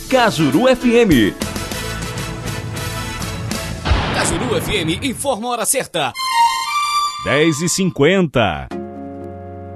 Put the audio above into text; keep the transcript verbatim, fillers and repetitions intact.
Cajuru F M. Cajuru F M informa a hora certa. dez e cinquenta.